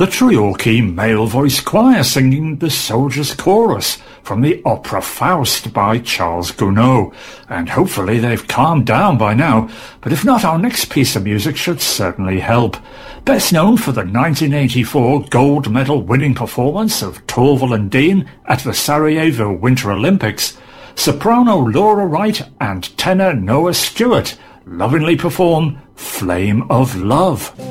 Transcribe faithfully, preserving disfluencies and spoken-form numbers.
the Treorchy Male Voice Choir singing the Soldier's Chorus from the opera Faust by Charles Gounod. And hopefully they've calmed down by now, but if not, our next piece of music should certainly help. Best known for the nineteen eighty-four gold medal winning performance of Torval and Dean at the Sarajevo Winter Olympics, soprano Laura Wright and tenor Noah Stewart lovingly perform Flame of Love.